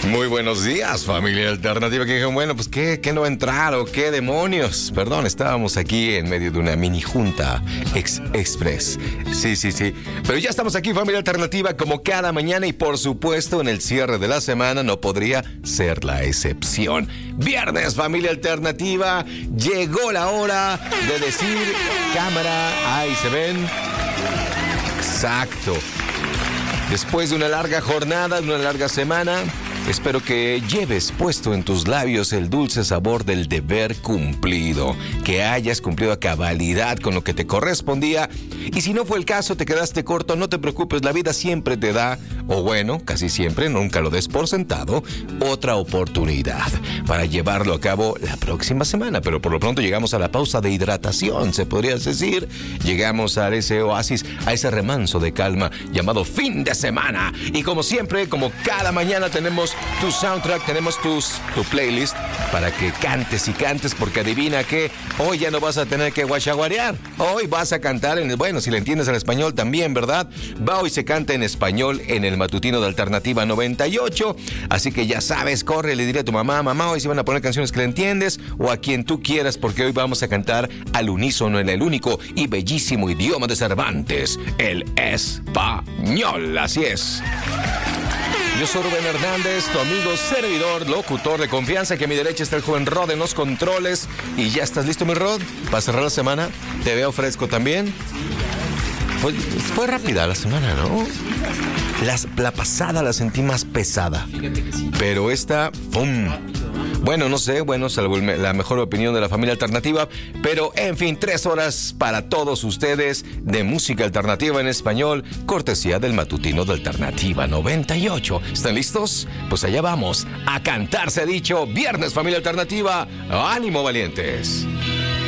Muy buenos días, familia alternativa. Que dijeron, bueno, pues ¿qué no va a entrar o qué demonios? Perdón, estábamos aquí en medio de una mini junta express. Sí. Pero ya estamos aquí, familia alternativa, como cada mañana y por supuesto en el cierre de la semana no podría ser la excepción. Viernes, familia alternativa, llegó la hora de decir cámara, ahí se ven. Exacto. Después de una larga jornada, de una larga semana, espero que lleves puesto en tus labios el dulce sabor del deber cumplido, que hayas cumplido a cabalidad con lo que te correspondía. Y si no fue el caso, te quedaste corto, no te preocupes, la vida siempre te da, o bueno, casi siempre, nunca lo des por sentado, otra oportunidad para llevarlo a cabo la próxima semana. Pero por lo pronto llegamos a la pausa de hidratación, se podría decir. Llegamos a ese oasis, a ese remanso de calma llamado fin de semana. Y como siempre, como cada mañana tenemos tu soundtrack, tenemos tu playlist para que cantes y cantes, porque adivina que hoy ya no vas a tener que guachaguarear. Hoy vas a cantar bueno, si le entiendes al español también, ¿verdad? Hoy se canta en español en el matutino de Alternativa 98. Así que ya sabes, corre, le diré a tu mamá, hoy se van a poner canciones que le entiendes o a quien tú quieras, porque hoy vamos a cantar al unísono en el único y bellísimo idioma de Cervantes, el español. Así es. Yo soy Rubén Hernández, tu amigo, servidor, locutor de confianza, que a mi derecha está el joven Rod en los controles. ¿Y ya estás listo, mi Rod? ¿Para cerrar la semana? ¿Te veo fresco también? Fue rápida la semana, ¿no? La pasada la sentí más pesada. Fíjate que sí. Pero esta, ¡pum! Bueno, no sé, salvo la mejor opinión de la familia alternativa, pero en fin, 3 horas para todos ustedes de música alternativa en español, cortesía del matutino de Alternativa 98. ¿Están listos? Pues allá vamos, a cantarse dicho. Viernes, familia alternativa, ánimo, valientes.